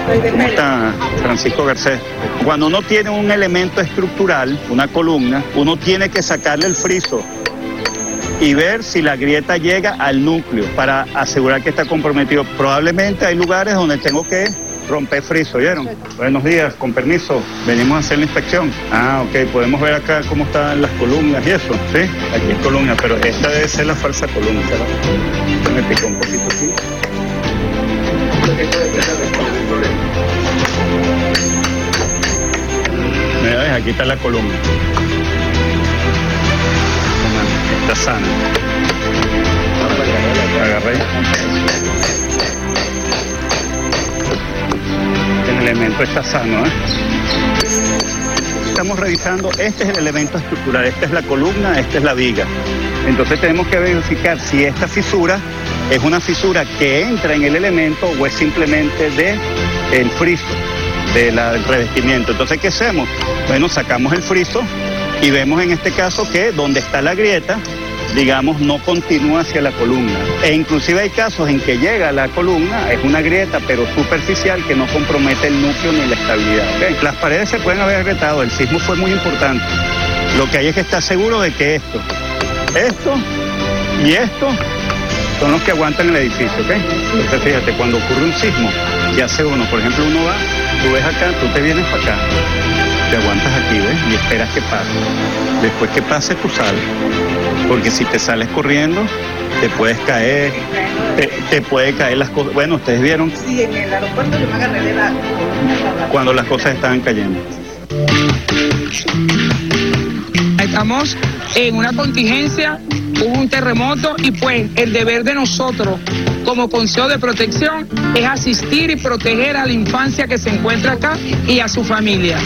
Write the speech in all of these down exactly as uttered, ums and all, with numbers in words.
¿Cómo está, Francisco Garcés? Cuando uno tiene un elemento estructural, una columna, uno tiene que sacarle el friso y ver si la grieta llega al núcleo para asegurar que está comprometido. Probablemente hay lugares donde tengo que romper friso, ¿vieron? Buenos días, con permiso, venimos a hacer la inspección. Ah, ok, podemos ver acá cómo están las columnas y eso, ¿sí? Aquí es columna, pero esta debe ser la falsa columna, ¿verdad? Me picó un poquito aquí. Mira, ves, aquí está la columna. Está sana. Agarré. El elemento está sano, ¿eh? Estamos revisando, este es el elemento estructural, esta es la columna, esta es la viga. Entonces tenemos que verificar si esta fisura es una fisura que entra en el elemento o es simplemente de el friso, de la, del revestimiento. Entonces, ¿qué hacemos? Bueno, sacamos el friso y vemos en este caso que donde está la grieta, digamos, no continúa hacia la columna. E inclusive hay casos en que llega a la columna, es una grieta pero superficial que no compromete el núcleo ni la estabilidad. ¿Okay? Las paredes se pueden haber agrietado, el sismo fue muy importante. Lo que hay es que estar seguro de que esto, esto y esto son los que aguantan el edificio, ¿ok? Entonces fíjate, cuando ocurre un sismo, ¿qué hace uno? Por ejemplo, uno va, tú ves acá, tú te vienes para acá, te aguantas aquí, ¿ves? Y esperas que pase. Después que pase, tú sales. Porque si te sales corriendo, te puedes caer, te, te puede caer las cosas. Bueno, ustedes vieron. Sí, en el aeropuerto yo me agarré de la... Cuando las cosas estaban cayendo. Estamos en una contingencia, hubo un terremoto y pues el deber de nosotros como Consejo de Protección es asistir y proteger a la infancia que se encuentra acá y a su familia.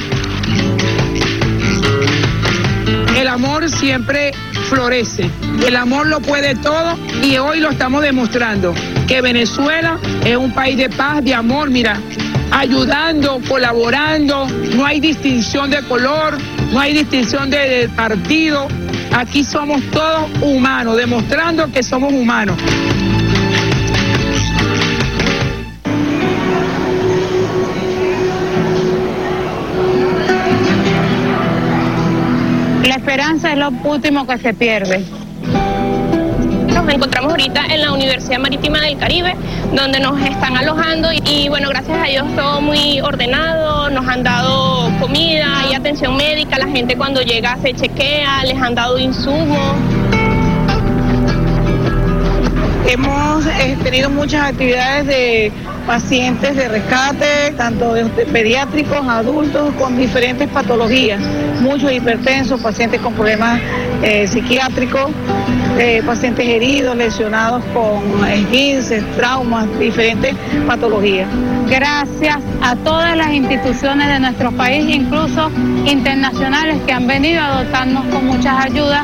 El amor siempre florece, el amor lo puede todo y hoy lo estamos demostrando, que Venezuela es un país de paz, de amor, mira, ayudando, colaborando, no hay distinción de color, no hay distinción de, de partido, aquí somos todos humanos, demostrando que somos humanos. La esperanza es lo último que se pierde. Nos encontramos ahorita en la Universidad Marítima del Caribe, donde nos están alojando y, y bueno, gracias a Dios todo muy ordenado, nos han dado comida y atención médica, la gente cuando llega se chequea, les han dado insumos. Hemos eh, tenido muchas actividades de pacientes de rescate, tanto de pediátricos, adultos con diferentes patologías, muchos hipertensos, pacientes con problemas eh, psiquiátricos, eh, pacientes heridos, lesionados con esguinces, traumas, diferentes patologías. Gracias a todas las instituciones de nuestro país, incluso internacionales, que han venido a dotarnos con muchas ayudas.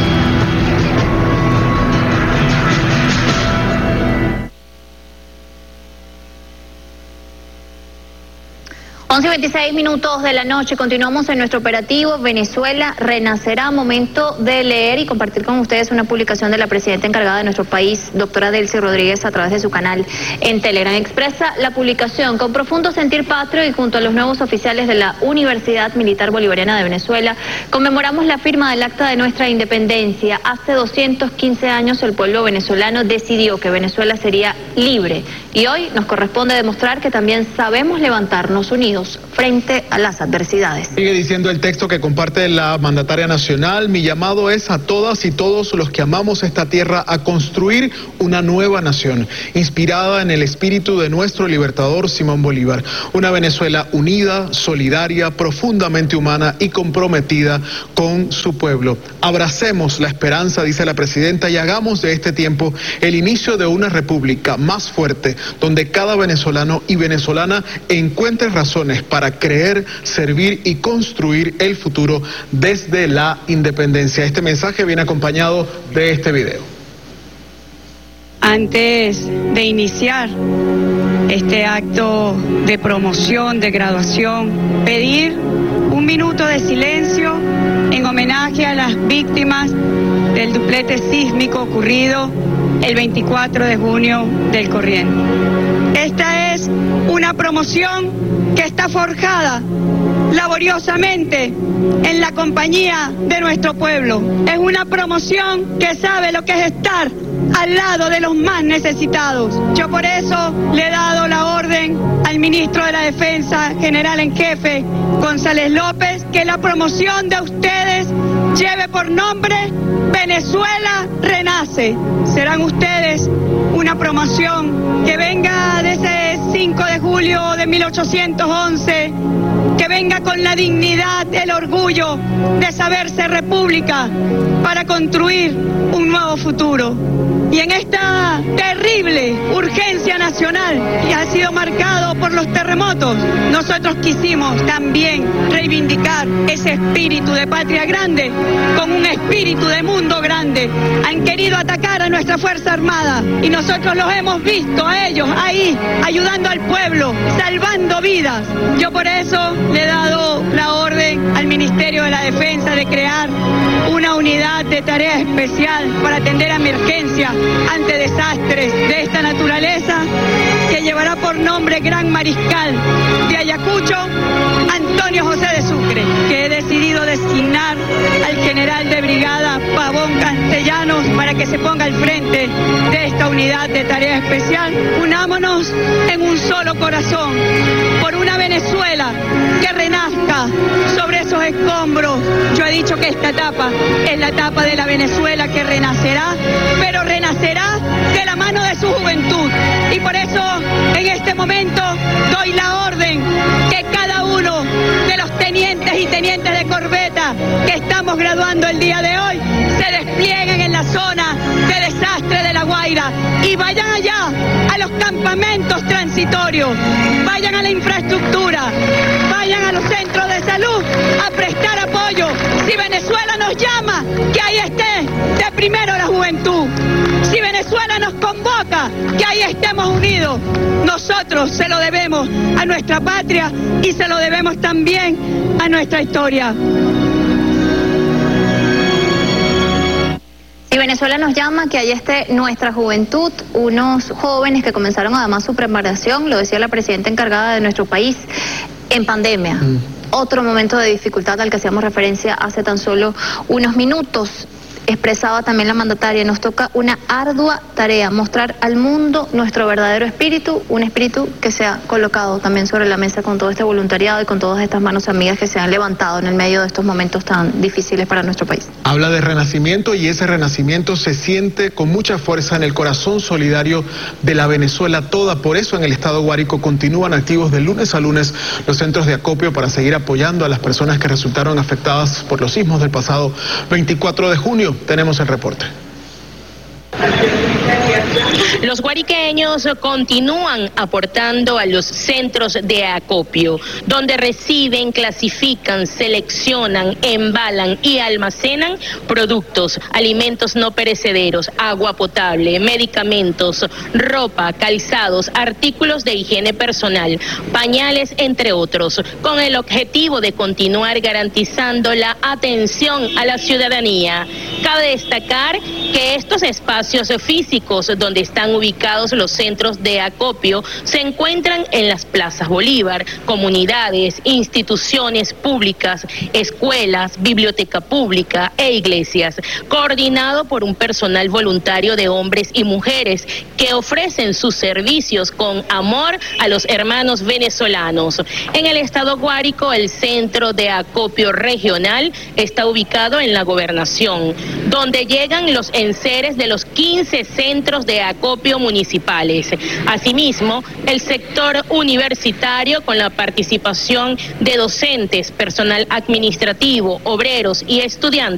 once y veintiséis minutos de la noche, continuamos en nuestro operativo Venezuela Renacerá. Momento de leer y compartir con ustedes una publicación de la presidenta encargada de nuestro país, doctora Delcy Rodríguez, a través de su canal en Telegram. Expresa la publicación: con profundo sentir patrio y junto a los nuevos oficiales de la Universidad Militar Bolivariana de Venezuela, conmemoramos la firma del acta de nuestra independencia. Hace doscientos quince años el pueblo venezolano decidió que Venezuela sería libre y hoy nos corresponde demostrar que también sabemos levantarnos unidos frente a las adversidades. Sigue diciendo el texto que comparte la mandataria nacional: mi llamado es a todas y todos los que amamos esta tierra a construir una nueva nación, inspirada en el espíritu de nuestro libertador Simón Bolívar. Una Venezuela unida, solidaria, profundamente humana y comprometida con su pueblo. Abracemos la esperanza, dice la presidenta, y hagamos de este tiempo el inicio de una república más fuerte, donde cada venezolano y venezolana encuentre razones para creer, servir y construir el futuro desde la independencia. Este mensaje viene acompañado de este video. Antes de iniciar este acto de promoción, de graduación, pedir un minuto de silencio en homenaje a las víctimas del duplete sísmico ocurrido el veinticuatro de junio del corriente. Esta es una promoción que está forjada laboriosamente en la compañía de nuestro pueblo. Es una promoción que sabe lo que es estar al lado de los más necesitados. Yo por eso le he dado la orden al ministro de la Defensa, general en jefe, González López, que la promoción de ustedes lleve por nombre Venezuela Renace. Serán ustedes una promoción que venga desde ese cinco de julio de mil ochocientos once, que venga con la dignidad, el orgullo de saberse república para construir un nuevo futuro. Y en esta terrible urgencia nacional que ha sido marcado por los terremotos, nosotros quisimos también reivindicar ese espíritu de patria grande con un espíritu de mundo grande. Han querido atacar a nuestra Fuerza Armada y nosotros los hemos visto a ellos ahí, ayudando al pueblo, salvando vidas. Yo por eso le he dado la orden al Ministerio de la Defensa de crear una unidad de tarea especial para atender a emergencia ante desastres de esta naturaleza, que llevará por nombre Gran Mariscal de Ayacucho, Antonio José de Sucre, que he decidido designar al general de brigada Pavón Castellanos para que se ponga al frente de esta unidad de tarea especial. Unámonos en un solo corazón por una Venezuela que renazca sobre esos escombros. Yo he dicho que esta etapa es la etapa de la Venezuela que renacerá, pero renacerá de la mano de su juventud. Y por eso en este momento doy la orden que cada uno de los tenientes y tenientes de corbeta que estamos graduando el día de hoy se desplieguen en la zona de desastre de La Guaira y vayan allá a los campamentos transitorios, vayan a la infraestructura, vayan a los centros de salud a prestar apoyo. Si Venezuela nos llama, que ahí esté de primero la juventud. Si Venezuela nos convoca, que ahí estemos unidos. Nosotros se lo debemos a nuestra patria y se lo debemos también a nuestra historia. Si Venezuela nos llama, que ahí esté nuestra juventud, unos jóvenes que comenzaron además su preparación, lo decía la presidenta encargada de nuestro país, en pandemia. Mm. Otro momento de dificultad al que hacíamos referencia hace tan solo unos minutos. Expresaba también la mandataria, nos toca una ardua tarea, mostrar al mundo nuestro verdadero espíritu, un espíritu que se ha colocado también sobre la mesa con todo este voluntariado y con todas estas manos amigas que se han levantado en el medio de estos momentos tan difíciles para nuestro país. Habla de renacimiento y ese renacimiento se siente con mucha fuerza en el corazón solidario de la Venezuela toda. Por eso en el estado Guárico continúan activos de lunes a lunes los centros de acopio para seguir apoyando a las personas que resultaron afectadas por los sismos del pasado veinticuatro de junio. Tenemos el reporte. Los guariqueños continúan aportando a los centros de acopio, donde reciben, clasifican, seleccionan, embalan y almacenan productos, alimentos no perecederos, agua potable, medicamentos, ropa, calzados, artículos de higiene personal, pañales, entre otros, con el objetivo de continuar garantizando la atención a la ciudadanía. Cabe destacar que estos espacios físicos donde están ubicados los centros de acopio se encuentran en las plazas Bolívar, comunidades, instituciones públicas, escuelas, biblioteca pública e iglesias, coordinado por un personal voluntario de hombres y mujeres que ofrecen sus servicios con amor a los hermanos venezolanos. En el estado Guárico, el centro de acopio regional está ubicado en la Gobernación, donde llegan los enseres de los quince centros de acopio municipales. Asimismo, el sector universitario, con la participación de docentes, personal administrativo, obreros y estudiantes,